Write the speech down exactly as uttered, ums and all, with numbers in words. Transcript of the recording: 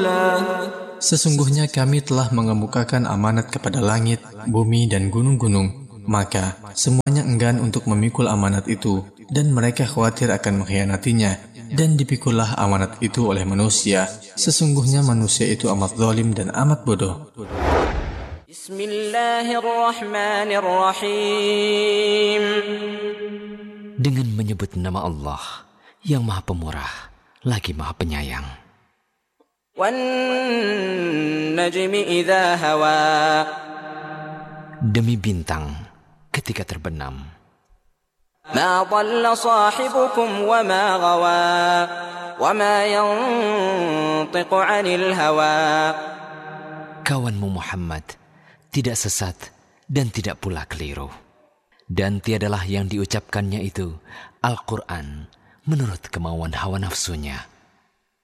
Sesungguhnya kami telah mengemukakan amanat kepada langit, bumi dan gunung-gunung. Maka semuanya enggan untuk memikul amanat itu, dan mereka khawatir akan mengkhianatinya. Dan dipikullah amanat itu oleh manusia. Sesungguhnya manusia itu amat zalim dan amat bodoh. Bismillahirrahmanirrahim. Dengan menyebut nama Allah yang Maha Pemurah lagi Maha Penyayang. Wan najmi idza hawa. Demi bintang ketika terbenam. Ma dhalla sahibukum wa ma ghawa. Wa ma yantiqu 'anil hawa. Kawanmu Muhammad tidak sesat dan tidak pula keliru. Dan tiadalah yang diucapkannya itu Al-Quran menurut kemauan hawa nafsunya.